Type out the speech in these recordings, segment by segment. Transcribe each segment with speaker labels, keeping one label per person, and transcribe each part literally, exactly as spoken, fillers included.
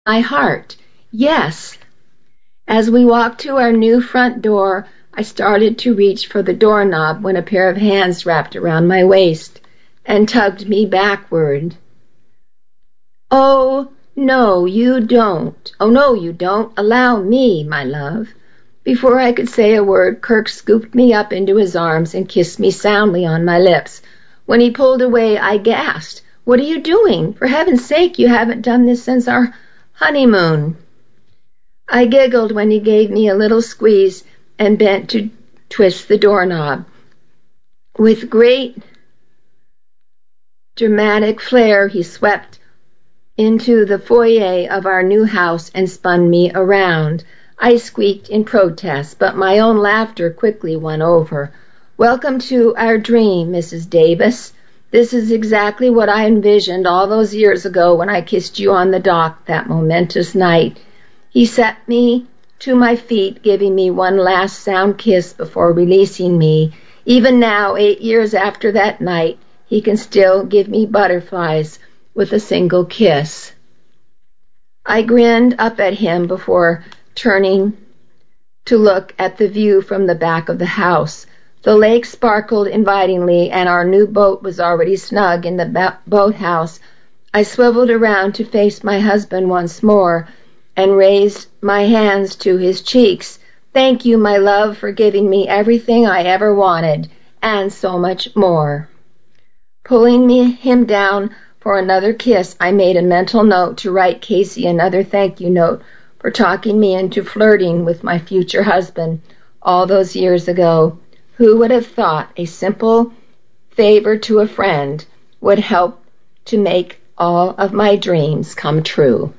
Speaker 1: my heart, yes. As we walked to our new front door, I started to reach for the doorknob when a pair of hands wrapped around my waist and tugged me backward. Oh, no, you don't. Oh, no, you don't. Allow me, my love. Before I could say a word, Kirk scooped me up into his arms and kissed me soundly on my lips. When he pulled away, I gasped. What are you doing? For heaven's sake, you haven't done this since our honeymoon. I giggled when he gave me a little squeeze and bent to twist the doorknob. With great dramatic flair, he swept into the foyer of our new house and spun me around. I squeaked in protest, but my own laughter quickly won over. Welcome to our dream, Missus Davis. This is exactly what I envisioned all those years ago when I kissed you on the dock that momentous night. He set me to my feet, giving me one last sound kiss before releasing me. Even now, eight years after that night, he can still give me butterflies with a single kiss. I grinned up at him before turning to look at the view from the back of the house. The lake sparkled invitingly, and our new boat was already snug in the boathouse. I swiveled around to face my husband once more and raised my hands to his cheeks. Thank you, my love, for giving me everything I ever wanted, and so much more. Pulling me, him down for another kiss, I made a mental note to write Casey another thank you note for talking me into flirting with my future husband all those years ago. Who would have thought a simple favor to a friend would help to make all of my dreams come true?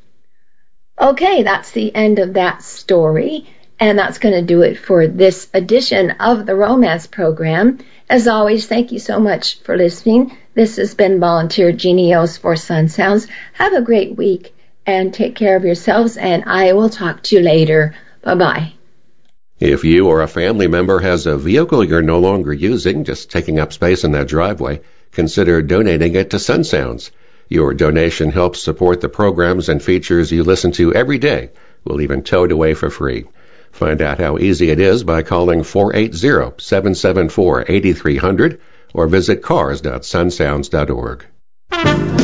Speaker 1: Okay, that's the end of that story, and that's going to do it for this edition of the Romance Program. As always, thank you so much for listening. This has been Volunteer Genios for Sun Sounds. Have a great week and take care of yourselves, and I will talk to you later. Bye-bye.
Speaker 2: If you or a family member has a vehicle you're no longer using, just taking up space in that driveway, consider donating it to Sun Sounds. Your donation helps support the programs and features you listen to every day. We'll even tow it away for free. Find out how easy it is by calling four eight zero, seven seven four, eight three zero zero or visit cars dot sun sounds dot org.